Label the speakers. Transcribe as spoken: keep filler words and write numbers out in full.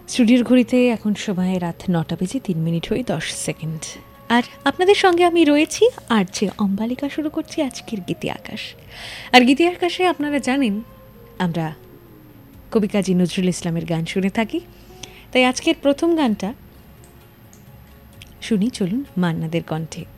Speaker 1: স্টুডিওর ঘড়িতে এখন সময় রাত নটা বেজে তিন মিনিট হয়ে দশ সেকেন্ড। আর আপনাদের সঙ্গে আমি রয়েছি আর যে অম্বালিকা। শুরু করছি আজকের গীতি আকাশ। আর গীতি আকাশে আপনারা জানেন আমরা কবি কাজী নজরুল ইসলামের গান শুনে থাকি। তাই আজকের প্রথম গানটা শুনি, চলুন মান্নাদের কণ্ঠে।